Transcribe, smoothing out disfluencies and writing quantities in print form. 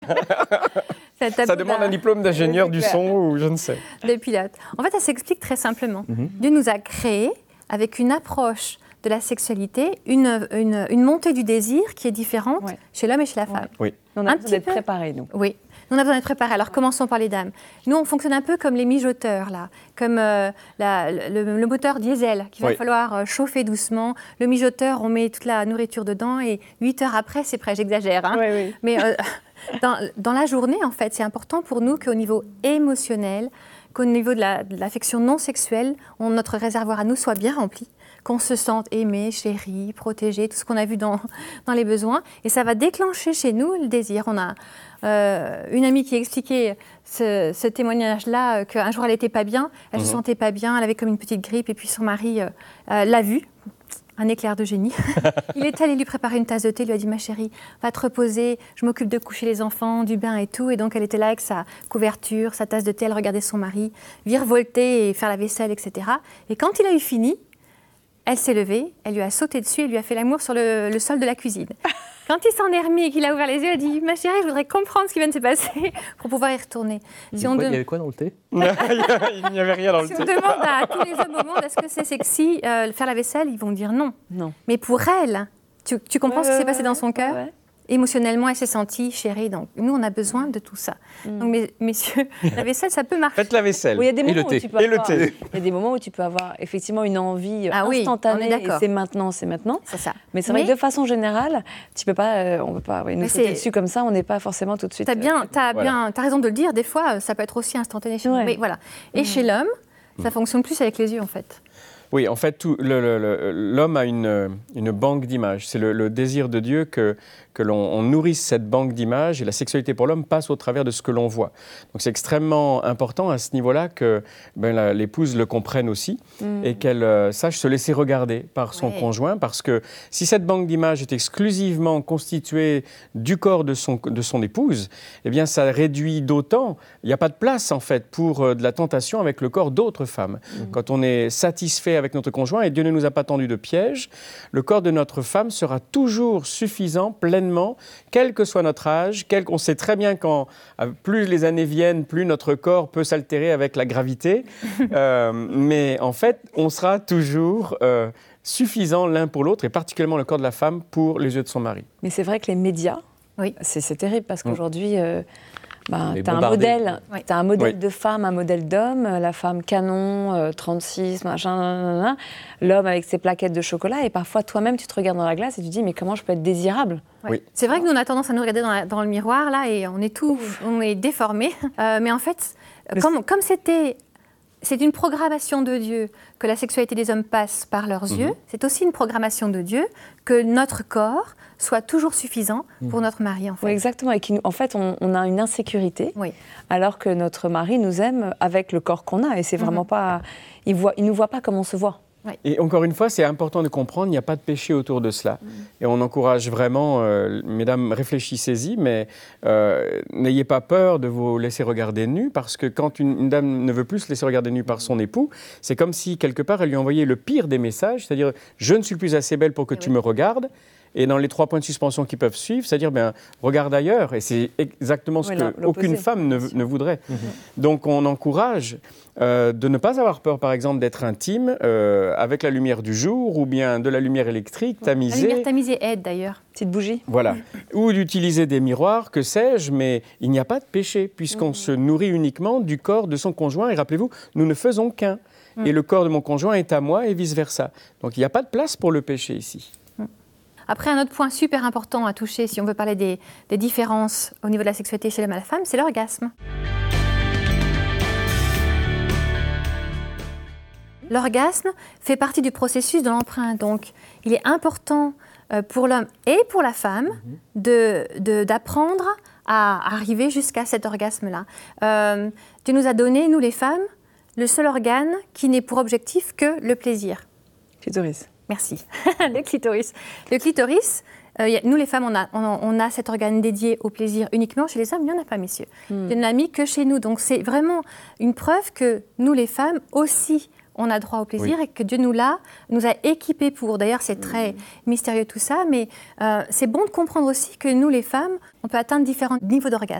Ça demande un diplôme d'ingénieur du son ou je ne sais. De pilote. En fait, ça s'explique très simplement. Dieu nous a créés avec une approche de la sexualité, une montée du désir qui est différente chez l'homme et chez la femme. Oui. On a besoin d'être préparés, nous. Oui. Nous, on a besoin d'être préparés. Alors, commençons par les dames. Nous, on fonctionne un peu comme les mijoteurs, là, comme le moteur diesel qu'il va falloir chauffer doucement. Le mijoteur, on met toute la nourriture dedans et 8 heures après, c'est prêt. J'exagère. Hein. Oui. Mais dans la journée, en fait, c'est important pour nous qu'au niveau émotionnel, qu'au niveau de l'affection non sexuelle, notre réservoir à nous soit bien rempli, qu'on se sente aimé, chéri, protégé, tout ce qu'on a vu dans les besoins. Et ça va déclencher chez nous le désir. On a une amie qui expliquait ce témoignage-là, qu'un jour elle n'était pas bien, elle ne se sentait pas bien, elle avait comme une petite grippe, et puis son mari l'a vue. Un éclair de génie. Il est allé lui préparer une tasse de thé, il lui a dit « Ma chérie, va te reposer, je m'occupe de coucher les enfants, du bain et tout. » Et donc elle était là avec sa couverture, sa tasse de thé, elle regardait son mari virevolter et faire la vaisselle, etc. Et quand il a eu fini, elle s'est levée, elle lui a sauté dessus et lui a fait l'amour sur le sol de la cuisine. Quand il s'en est remis et qu'il a ouvert les yeux, elle a dit « Ma chérie, je voudrais comprendre ce qui vient de se passer pour pouvoir y retourner. » Il y avait quoi dans le thé? Il n'y avait rien dans le thé. Si on demande à tous les hommes au monde est-ce que c'est sexy faire la vaisselle, ils vont dire non. Mais pour elle, tu comprends ce qui s'est passé dans son cœur? Émotionnellement, elle s'est sentie chérie. Donc, nous, on a besoin de tout ça. Donc, messieurs, la vaisselle, ça peut marcher. Faites la vaisselle. Oui, il y a des moments où tu peux avoir, thé. Il y a des moments où tu peux avoir effectivement une envie instantanée. On est d'accord. Et c'est maintenant. C'est ça. Mais c'est vrai que de façon générale, tu peux pas, on peut pas nous sauter dessus comme ça. On n'est pas forcément tout de suite. T'as raison de le dire. Des fois, ça peut être aussi instantané. Mais voilà. Et chez l'homme, ça fonctionne plus avec les yeux, en fait. Oui, en fait, l'homme a une banque d'images. C'est le désir de Dieu que l'on nourrisse cette banque d'images, et la sexualité pour l'homme passe au travers de ce que l'on voit. Donc c'est extrêmement important à ce niveau-là que l'épouse le comprenne aussi et qu'elle sache se laisser regarder par son conjoint, parce que si cette banque d'images est exclusivement constituée du corps de son épouse, eh bien ça réduit d'autant, il n'y a pas de place en fait pour de la tentation avec le corps d'autres femmes. Quand on est satisfait avec notre conjoint, et Dieu ne nous a pas tendu de piège, le corps de notre femme sera toujours suffisant, pleinement, quel que soit notre âge. On sait très bien quand plus les années viennent, plus notre corps peut s'altérer avec la gravité. Mais en fait, on sera toujours suffisant l'un pour l'autre, et particulièrement le corps de la femme pour les yeux de son mari. Mais c'est vrai que les médias, c'est terrible, parce qu'aujourd'hui... tu as un modèle de femme, un modèle d'homme, la femme canon, 36, machin, l'homme avec ses plaquettes de chocolat, et parfois toi-même tu te regardes dans la glace et tu te dis mais comment je peux être désirable? C'est vrai que nous on a tendance à nous regarder dans le miroir là et on est déformés, mais en fait comme c'est une programmation de Dieu que la sexualité des hommes passe par leurs yeux, c'est aussi une programmation de Dieu que notre corps soit toujours suffisant pour notre mari, en fait. Oui, exactement. Et en fait, on a une insécurité, alors que notre mari nous aime avec le corps qu'on a. Et c'est vraiment pas... Il ne nous voit pas comme on se voit. Et encore une fois, c'est important de comprendre, il n'y a pas de péché autour de cela. Et on encourage vraiment, mesdames, réfléchissez-y, mais n'ayez pas peur de vous laisser regarder nue, parce que quand une dame ne veut plus se laisser regarder nue par son époux, c'est comme si, quelque part, elle lui envoyait le pire des messages, c'est-à-dire « je ne suis plus assez belle pour que tu me regardes ». Et dans les 3 points de suspension qui peuvent suivre, c'est-à-dire, regarde ailleurs. Et c'est exactement ce qu'aucune femme ne voudrait. Donc, on encourage de ne pas avoir peur, par exemple, d'être intime avec la lumière du jour ou bien de la lumière électrique tamisée. La lumière tamisée aide, d'ailleurs. Petite bougie. Voilà. Ou d'utiliser des miroirs, que sais-je, mais il n'y a pas de péché, puisqu'on se nourrit uniquement du corps de son conjoint. Et rappelez-vous, nous ne faisons qu'un. Et le corps de mon conjoint est à moi et vice-versa. Donc, il n'y a pas de place pour le péché ici. Après, un autre point super important à toucher, si on veut parler des différences au niveau de la sexualité chez l'homme et la femme, c'est l'orgasme. L'orgasme fait partie du processus de l'emprunt. Donc, il est important pour l'homme et pour la femme d'apprendre à arriver jusqu'à cet orgasme-là. Dieu nous a donné, nous les femmes, le seul organe qui n'ait pour objectif que le plaisir. Clitoris. Merci. Le clitoris. Le clitoris, nous les femmes, on a cet organe dédié au plaisir uniquement. Chez les hommes, il n'y en a pas, messieurs. Il n'y en a mis que chez nous. Donc c'est vraiment une preuve que nous les femmes aussi, on a droit au plaisir et que Dieu nous a équipés pour. D'ailleurs, c'est très mystérieux tout ça, mais c'est bon de comprendre aussi que nous, les femmes, on peut atteindre différents niveaux d'orgasme.